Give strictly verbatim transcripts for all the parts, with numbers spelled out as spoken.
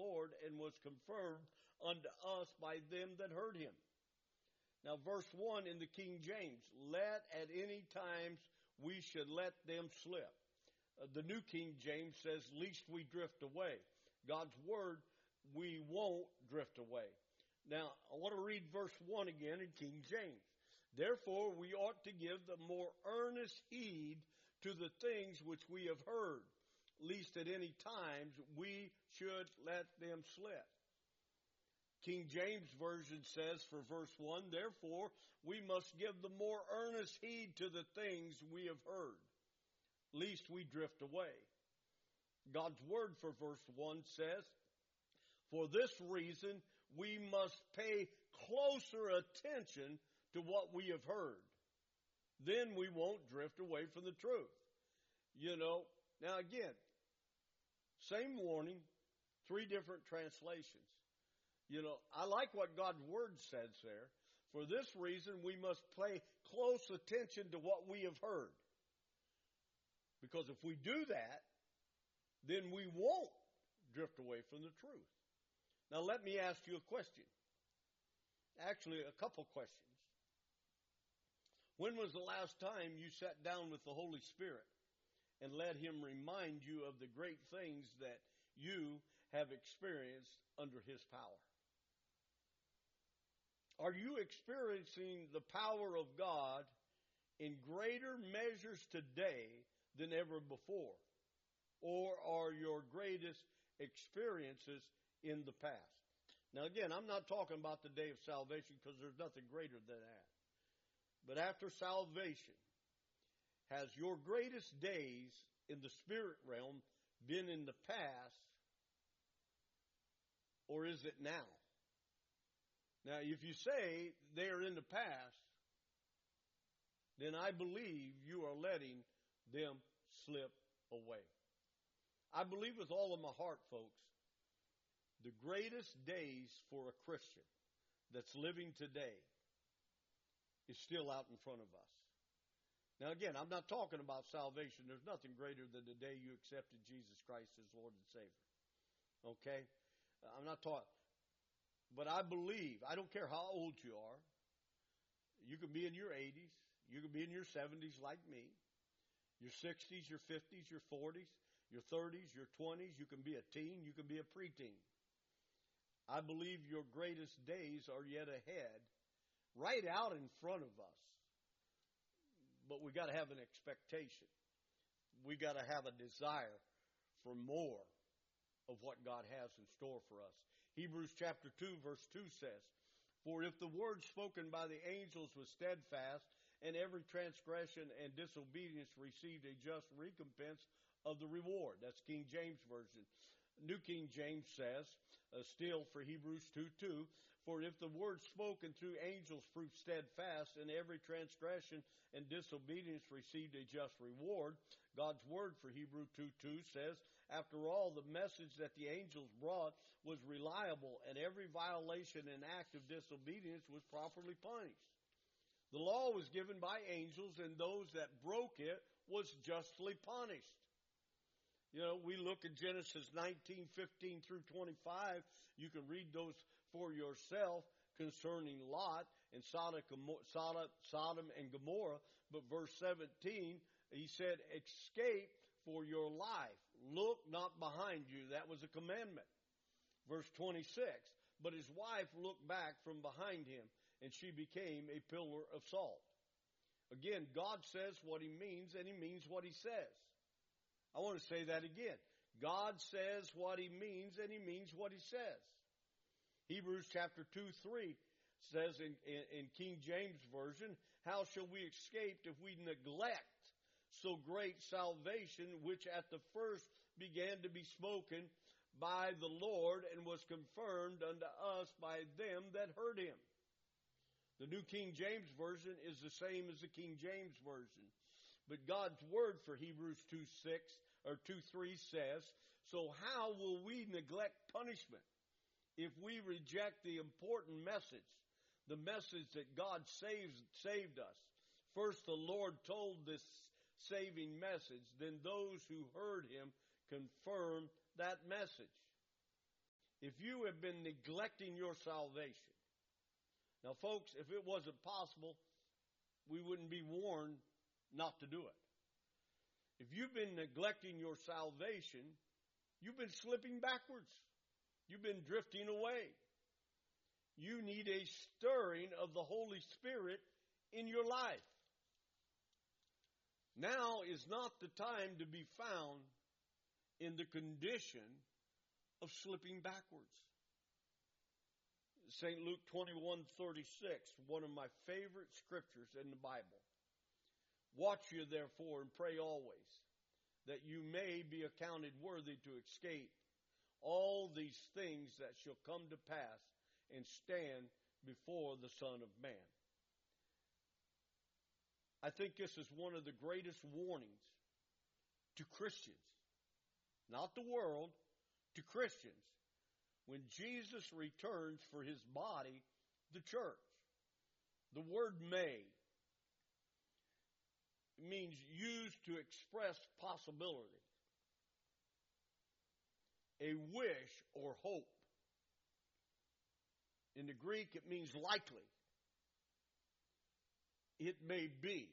Lord, and was confirmed unto us by them that heard him. Now, verse one in the King James, let at any times we should let them slip. Uh, the New King James says, lest we drift away. God's word, we won't drift away. Now, I want to read verse one again in King James. Therefore, we ought to give the more earnest heed to the things which we have heard, lest at any times we should let them slip. King James Version says for verse one, therefore, we must give the more earnest heed to the things we have heard, lest we drift away. God's word for verse one says, for this reason, we must pay closer attention to what we have heard. Then we won't drift away from the truth. You know, now again, same warning, three different translations. You know, I like what God's word says there. For this reason, we must pay close attention to what we have heard. Because if we do that, then we won't drift away from the truth. Now, let me ask you a question. Actually, a couple questions. When was the last time you sat down with the Holy Spirit and let Him remind you of the great things that you have experienced under His power? Are you experiencing the power of God in greater measures today than ever before? Or are your greatest experiences in the past? Now again, I'm not talking about the day of salvation because there's nothing greater than that. But after salvation, has your greatest days in the spirit realm been in the past, or is it now? Now, if you say they are in the past, then I believe you are letting them slip away. I believe with all of my heart, folks, the greatest days for a Christian that's living today is still out in front of us. Now, again, I'm not talking about salvation. There's nothing greater than the day you accepted Jesus Christ as Lord and Savior. Okay? I'm not talking. But I believe, I don't care how old you are. You could be in your eighties. You could be in your seventies like me. Your sixties, your fifties, your forties, your thirties, your twenties. You can be a teen. You can be a preteen. I believe your greatest days are yet ahead, right out in front of us. But we got to have an expectation. We got to have a desire for more of what God has in store for us. Hebrews chapter two verse two says, for if the word spoken by the angels was steadfast, and every transgression and disobedience received a just recompense of the reward. That's King James Version. New King James says, uh, still for Hebrews two two, for if the word spoken through angels proved steadfast, and every transgression and disobedience received a just reward, God's word for Hebrews two two says, after all, the message that the angels brought was reliable, and every violation and act of disobedience was properly punished. The law was given by angels, and those that broke it was justly punished. You know, we look at Genesis nineteen, fifteen through twenty-five. You can read those for yourself concerning Lot and Sodom and Gomorrah. But verse seventeen, he said, escape for your life. Look not behind you. That was a commandment. Verse twenty-six, but his wife looked back from behind him, and she became a pillar of salt. Again, God says what He means, and He means what He says. I want to say that again. God says what He means, and He means what He says. Hebrews chapter two, three says in, in, in King James Version, how shall we escape if we neglect so great salvation, which at the first began to be spoken by the Lord, and was confirmed unto us by them that heard Him? The New King James Version is the same as the King James Version. But God's word for Hebrews two six or two three says, so how will we neglect punishment if we reject the important message, the message that God saves, saved us? First, the Lord told this saving message, then those who heard Him confirmed that message. if you have been neglecting your salvation. Now, folks, if it wasn't possible, we wouldn't be warned not to do it. If you've been neglecting your salvation, you've been slipping backwards. You've been drifting away. You need a stirring of the Holy Spirit in your life. Now is not the time to be found in the condition of slipping backwards. Saint Luke twenty-one thirty-six, one of my favorite scriptures in the Bible. Watch you therefore and pray always, that you may be accounted worthy to escape all these things that shall come to pass and stand before the Son of Man. I think this is one of the greatest warnings to Christians, not the world, to Christians, when Jesus returns for his body, the church. The word may means used to express possibility, a wish or hope. In the Greek, it means likely. It may be.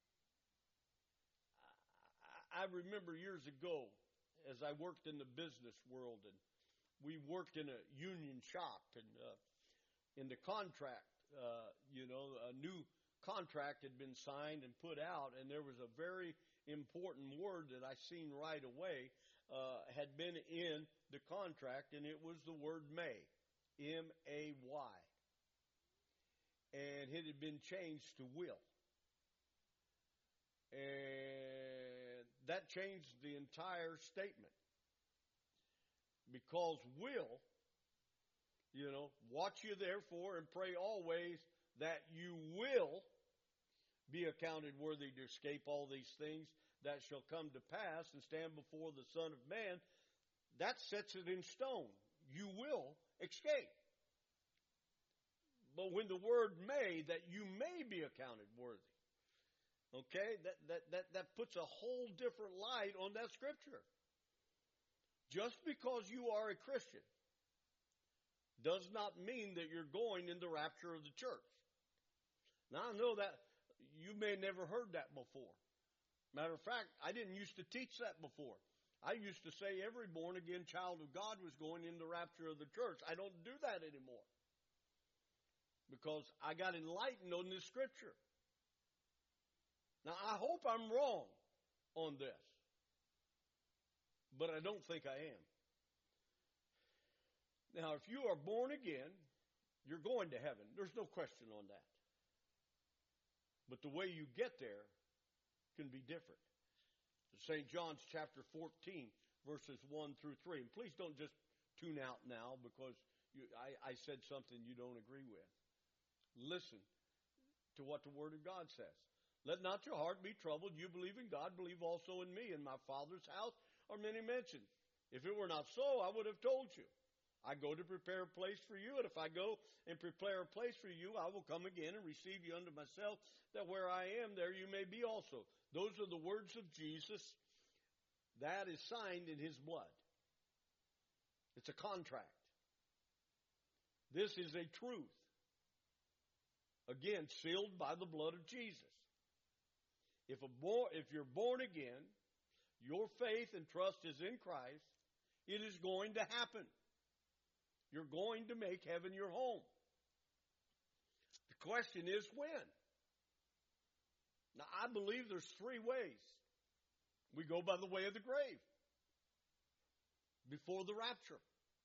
I remember years ago, as I worked in the business world, and we worked in a union shop, and uh, in the contract, uh, you know, a new contract had been signed and put out, and there was a very important word that I seen right away uh, had been in the contract, and it was the word may. M A Y. And it had been changed to will. And that changed the entire statement. Because will, you know, watch you therefore and pray always that you will be accounted worthy to escape all these things that shall come to pass and stand before the Son of Man. That sets it in stone. You will escape. But when the word may, that you may be accounted worthy, okay, that, that, that, that puts a whole different light on that scripture. Just because you are a Christian does not mean that you're going in the rapture of the church. Now, I know that you may have never heard that before. Matter of fact, I didn't used to teach that before. I used to say every born-again child of God was going in the rapture of the church. I don't do that anymore, because I got enlightened on this scripture. Now, I hope I'm wrong on this, but I don't think I am. Now, if you are born again, you're going to heaven. There's no question on that. But the way you get there can be different. Saint John's chapter fourteen, verses one through three. And please don't just tune out now because you, I, I said something you don't agree with. Listen to what the Word of God says. Let not your heart be troubled. You believe in God, believe also in me. In my Father's house are many mansions. If it were not so, I would have told you. I go to prepare a place for you, and if I go and prepare a place for you, I will come again and receive you unto myself, that where I am, there you may be also. Those are the words of Jesus. That is signed in his blood. It's a contract. This is a truth. Again, sealed by the blood of Jesus. If, a bo- if you're born again, your faith and trust is in Christ, it is going to happen. You're going to make heaven your home. The question is when. Now, I believe there's three ways. We go by the way of the grave, before the rapture.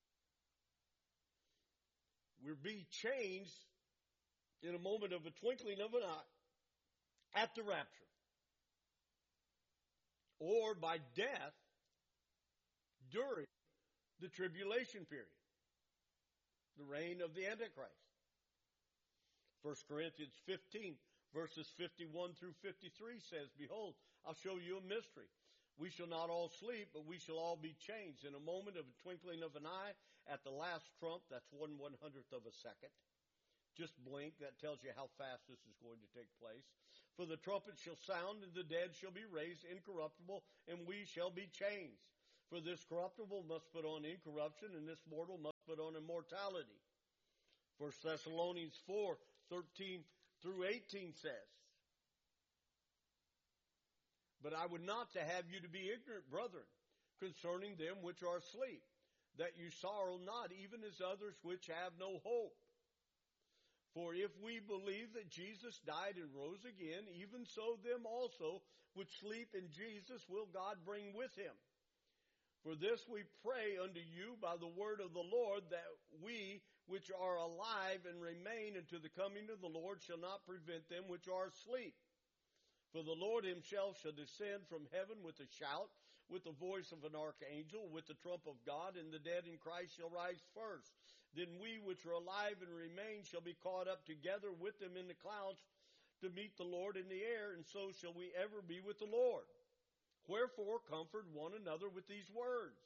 We'll be changed in a moment of a twinkling of an eye at the rapture. Or by death during the tribulation period. The reign of the Antichrist. First Corinthians fifteen, verses fifty-one through fifty-three says, Behold, I'll show you a mystery. We shall not all sleep, but we shall all be changed in a moment of a twinkling of an eye at the last trump. That's one one hundredth of a second. Just blink. That tells you how fast this is going to take place. For the trumpet shall sound, and the dead shall be raised incorruptible, and we shall be changed. For this corruptible must put on incorruption, and this mortal must put on immortality. First Thessalonians four, thirteen through eighteen says, But I would not to have you to be ignorant, brethren, concerning them which are asleep, that you sorrow not, even as others which have no hope. For if we believe that Jesus died and rose again, even so them also which sleep in Jesus will God bring with him. For this we pray unto you by the word of the Lord, that we which are alive and remain unto the coming of the Lord shall not prevent them which are asleep. For the Lord himself shall descend from heaven with a shout, with the voice of an archangel, with the trump of God, and the dead in Christ shall rise first. Then we which are alive and remain shall be caught up together with them in the clouds to meet the Lord in the air, and so shall we ever be with the Lord. Wherefore comfort one another with these words.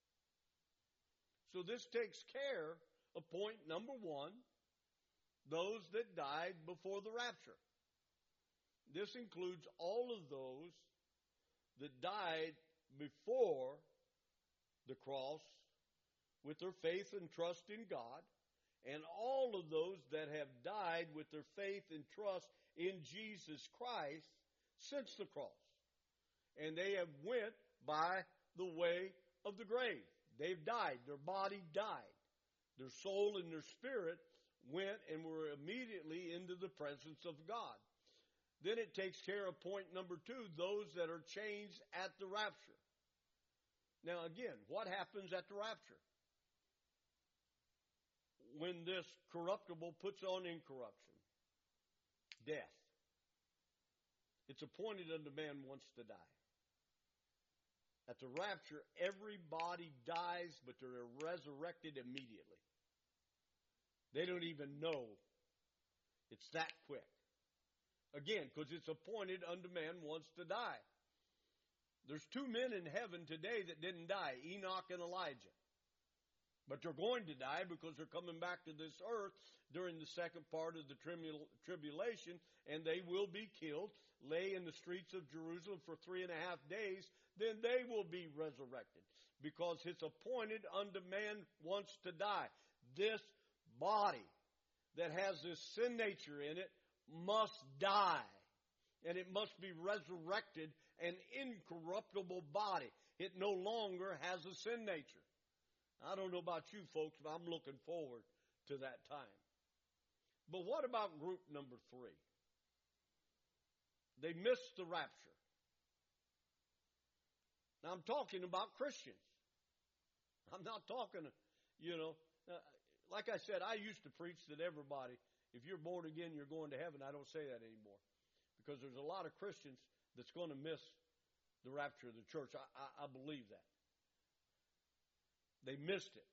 So this takes care of point number one, those that died before the rapture. This includes all of those that died before the cross with their faith and trust in God, and all of those that have died with their faith and trust in Jesus Christ since the cross. And they have went by the way of the grave. They've died. Their body died. Their soul and their spirit went and were immediately into the presence of God. Then it takes care of point number two, those that are changed at the rapture. Now again, what happens at the rapture? When this corruptible puts on incorruption, death. It's appointed unto man once to die. At the rapture, everybody dies, but they're resurrected immediately. They don't even know. It's that quick. Again, because it's appointed unto man once to die. There's two men in heaven today that didn't die, Enoch and Elijah. But they're going to die because they're coming back to this earth during the second part of the tribulation, and they will be killed, lay in the streets of Jerusalem for three and a half days. Then they will be resurrected because it's appointed unto man once to die. This body that has this sin nature in it must die, and it must be resurrected, an incorruptible body. It no longer has a sin nature. I don't know about you folks, but I'm looking forward to that time. But what about group number three? They missed the rapture. Now I'm talking about Christians. I'm not talking, you know, uh, like I said, I used to preach that everybody, if you're born again, you're going to heaven. I don't say that anymore because there's a lot of Christians that's going to miss the rapture of the church. I, I, I believe that. They missed it.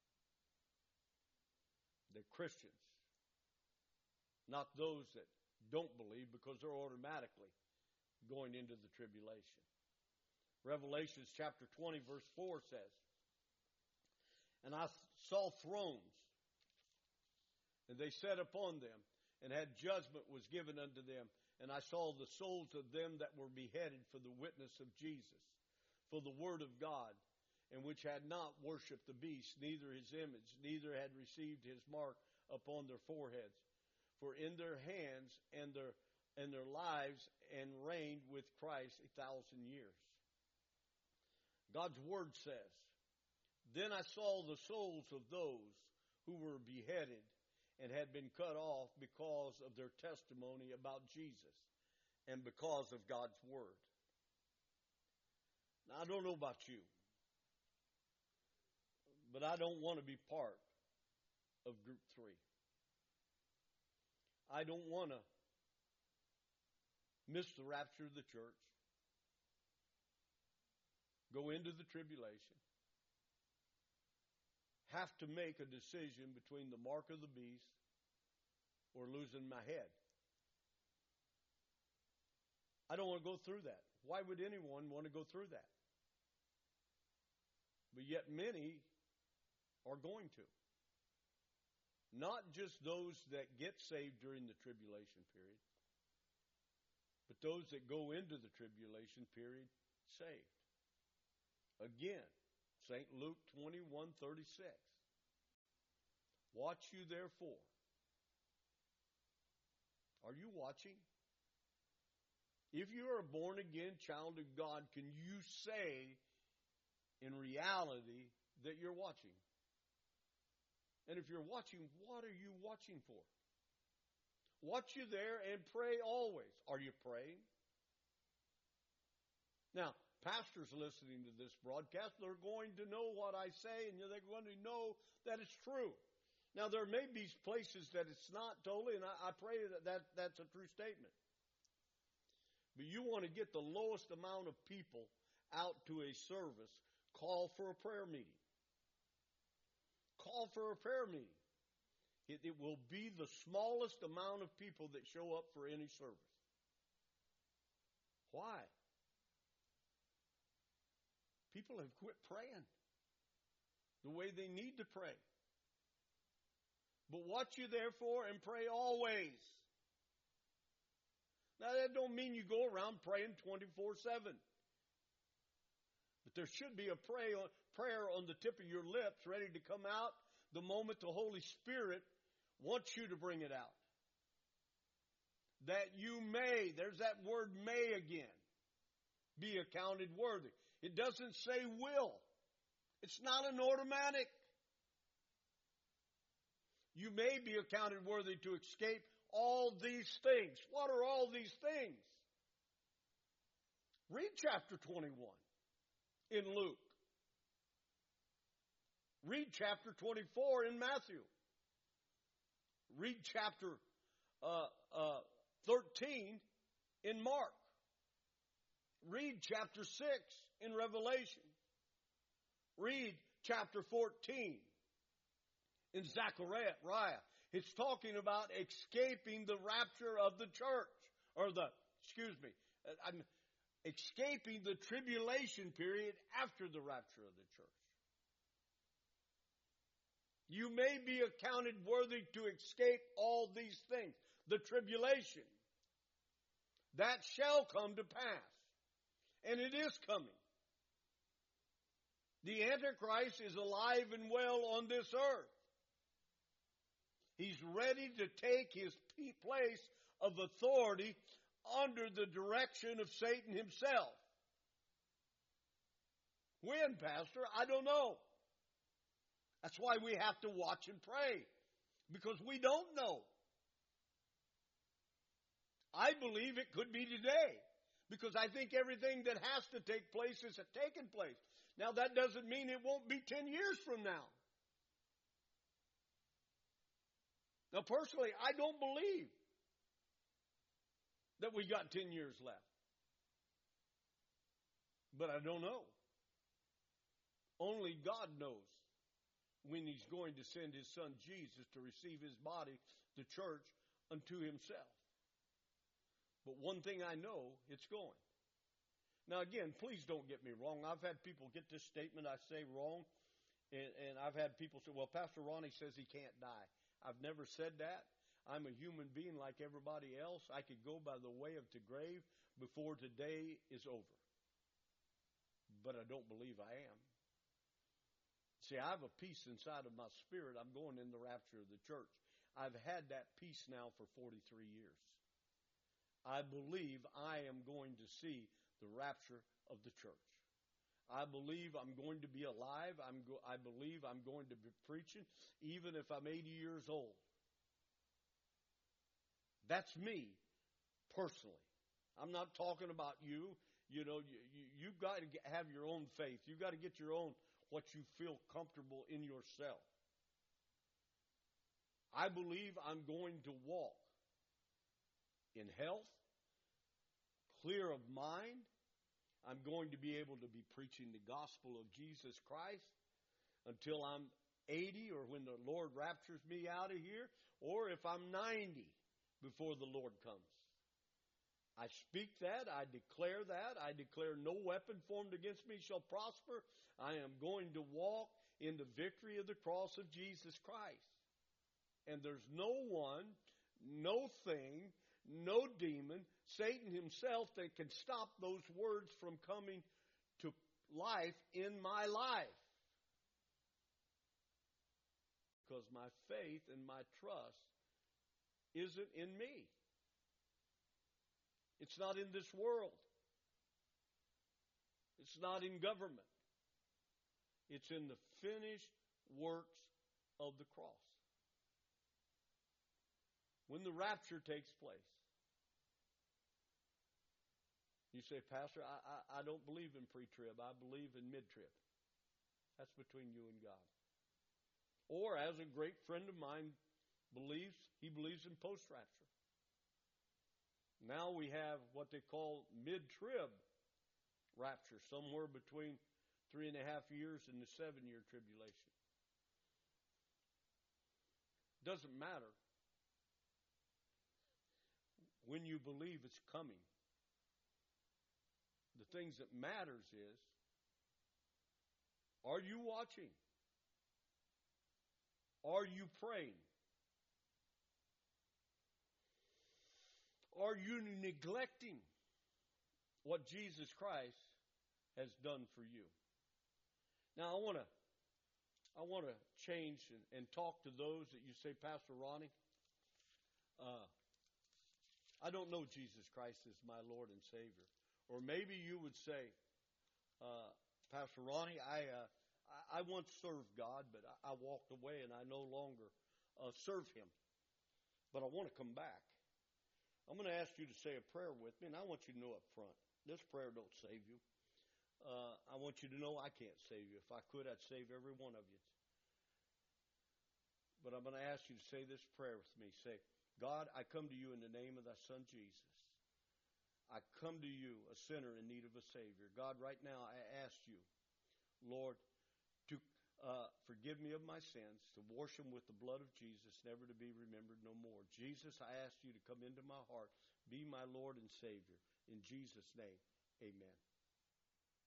They're Christians. Not those that don't believe because they're automatically going into the tribulation. Revelations chapter twenty verse four says, And I saw thrones, and they sat upon them, and had judgment was given unto them. And I saw the souls of them that were beheaded for the witness of Jesus, for the word of God, and which had not worshipped the beast, neither his image, neither had received his mark upon their foreheads. For in their hands and their and their lives and reigned with Christ a thousand years. God's word says, Then I saw the souls of those who were beheaded and had been cut off because of their testimony about Jesus and because of God's word. Now, I don't know about you, but I don't want to be part of group three. I don't want to miss the rapture of the church, go into the tribulation, have to make a decision between the mark of the beast or losing my head. I don't want to go through that. Why would anyone want to go through that? But yet many are going to. Not just those that get saved during the tribulation period, but those that go into the tribulation period saved. Again, Saint Luke twenty-one thirty-six. Watch you therefore. Are you watching? If you are a born-again child of God, can you say in reality that you're watching? And if you're watching, what are you watching for? Watch you there and pray always. Are you praying? Now, pastors listening to this broadcast, they're going to know what I say, and they're going to know that it's true. Now, there may be places that it's not totally, and I, I pray that, that that's a true statement. But you want to get the lowest amount of people out to a service, call for a prayer meeting. Call for a prayer meeting. It, it will be the smallest amount of people that show up for any service. Why? People have quit praying the way they need to pray. But watch you therefore and pray always. Now, that don't mean you go around praying twenty-four seven. But there should be a pray, prayer on the tip of your lips ready to come out the moment the Holy Spirit wants you to bring it out. That you may, there's that word may again, be accounted worthy. It doesn't say will. It's not an automatic. You may be accounted worthy to escape all these things. What are all these things? Read chapter twenty-one in Luke. Read chapter twenty-four in Matthew. Read chapter uh, uh, thirteen in Mark. Read chapter six in Revelation. Read chapter fourteen in Zechariah. It's talking about escaping the rapture of the church. Or the, excuse me, I'm escaping the tribulation period after the rapture of the church. You may be accounted worthy to escape all these things. The tribulation. That shall come to pass. And it is coming. The Antichrist is alive and well on this earth. He's ready to take his place of authority under the direction of Satan himself. When, Pastor? I don't know. That's why we have to watch and pray. Because we don't know. I believe it could be today. Because I think everything that has to take place is taken place. Now, that doesn't mean it won't be ten years from now. Now, personally, I don't believe that we got ten years left. But I don't know. Only God knows when He's going to send His Son Jesus to receive His body, the church, unto Himself. But one thing I know, it's going. Now, again, please don't get me wrong. I've had people get this statement I say wrong, and, and I've had people say, well, Pastor Ronnie says he can't die. I've never said that. I'm a human being like everybody else. I could go by the way of the grave before today is over. But I don't believe I am. See, I have a peace inside of my spirit. I'm going in the rapture of the church. I've had that peace now for forty-three years. I believe I am going to see the rapture of the church. I believe I'm going to be alive. I'm go- I believe I'm going to be preaching, even if I'm eighty years old. That's me, personally. I'm not talking about you. You know, you, you, you've got to get, have your own faith. You've got to get your own, what you feel comfortable in yourself. I believe I'm going to walk in health, clear of mind. I'm going to be able to be preaching the gospel of Jesus Christ until I'm eighty, or when the Lord raptures me out of here, or if I'm ninety before the Lord comes. I speak that. I declare that. I declare no weapon formed against me shall prosper. I am going to walk in the victory of the cross of Jesus Christ. And there's no one, no thing, no demon, Satan himself, that can stop those words from coming to life in my life. because my faith and my trust isn't in me. It's not in this world. It's not in government. It's in the finished works of the cross. When the rapture takes place, you say, Pastor, I, I, I don't believe in pre-trib. I believe in mid-trib. That's between you and God. Or, as a great friend of mine believes, he believes in post-rapture. Now we have what they call mid-trib rapture, somewhere between three and a half years and the seven-year tribulation. Doesn't matter when you believe it's coming. The things that matters is, are you watching? Are you praying? Are you neglecting what Jesus Christ has done for you? Now, I want to I want to change and, and talk to those that you say, Pastor Ronnie, uh, I don't know Jesus Christ as my Lord and Savior. Or maybe you would say, uh, Pastor Ronnie, I, uh, I I once served God, but I, I walked away and I no longer uh, serve Him. But I want to come back. I'm going to ask you to say a prayer with me, and I want you to know up front, this prayer don't save you. Uh, I want you to know I can't save you. If I could, I'd save every one of you. But I'm going to ask you to say this prayer with me. Say, God, I come to you in the name of thy Son, Jesus. I come to you, a sinner in need of a Savior. God, right now I ask you, Lord, to uh, forgive me of my sins, to wash them with the blood of Jesus, never to be remembered no more. Jesus, I ask you to come into my heart, be my Lord and Savior. In Jesus' name, amen.